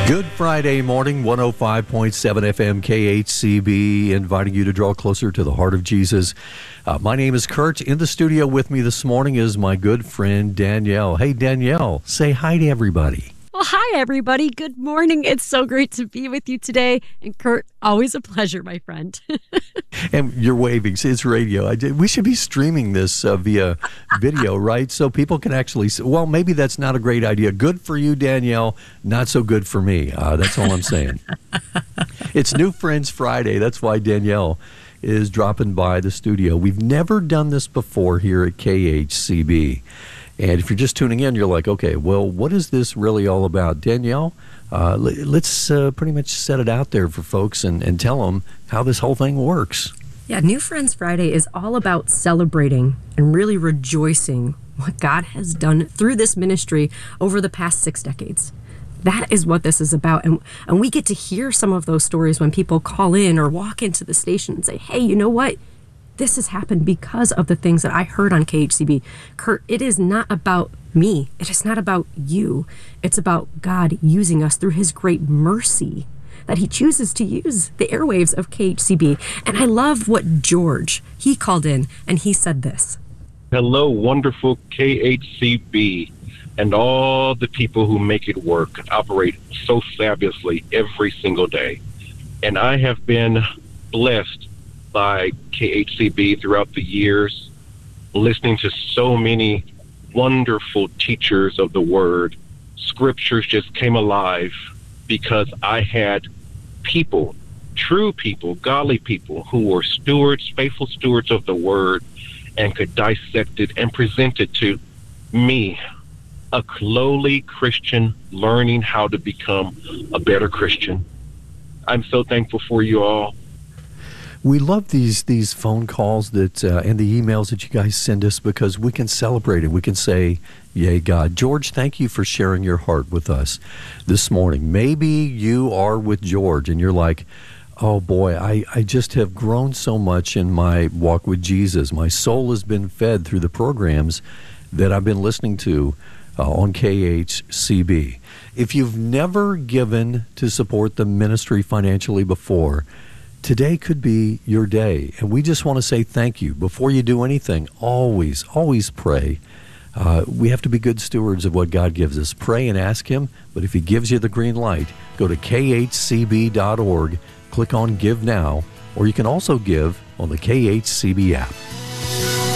Good Friday morning, 105.7 FM KHCB, inviting you to draw closer to the heart of Jesus. My name is Kurt. In the studio with me this morning is my good friend Danielle. Hey, Danielle, say hi to everybody. Well, hi, everybody. Good morning. It's so great to be with you today. And Kurt, always a pleasure, my friend. And you're waving. See, it's radio. We should be streaming this via video, right? So people can actually see. Well, maybe that's not a great idea. Good for you, Danielle. Not so good for me. That's all I'm saying. It's New Friends Friday. That's why Danielle is dropping by the studio. We've never done this before here at KHCB. And if you're just tuning in, you're like, okay, well, what is this really all about? Danielle, let's pretty much set it out there for folks and tell them how this whole thing works. Yeah, New Friends Friday is all about celebrating and really rejoicing what God has done through this ministry over the past 6 decades. That is what this is about. And we get to hear some of those stories when people call in or walk into the station and say, hey, you know what? This has happened because of the things that I heard on KHCB. Kurt, it is not about me. It is not about you. It's about God using us through his great mercy that he chooses to use the airwaves of KHCB. And I love what George, he called in and he said this. Hello, wonderful KHCB and all the people who make it work and operate so fabulously every single day. And I have been blessed by KHCB throughout the years, listening to so many wonderful teachers of the word. Scriptures just came alive because I had people, true people, godly people who were stewards, faithful stewards of the word, and could dissect it and present it to me, a lowly Christian learning how to become a better Christian. I'm so thankful for you all. We love these phone calls that and the emails that you guys send us because we can celebrate it. We can say, yay, God. George, thank you for sharing your heart with us this morning. Maybe you are with George and you're like, oh boy, I just have grown so much in my walk with Jesus. My soul has been fed through the programs that I've been listening to on KHCB. If you've never given to support the ministry financially before, today could be your day, and we just want to say thank you. Before you do anything, always pray. We have to be good stewards of what God gives us. Pray and ask him, but if he gives you the green light, go to khcb.org, click on Give Now, or you can also give on the KHCB app.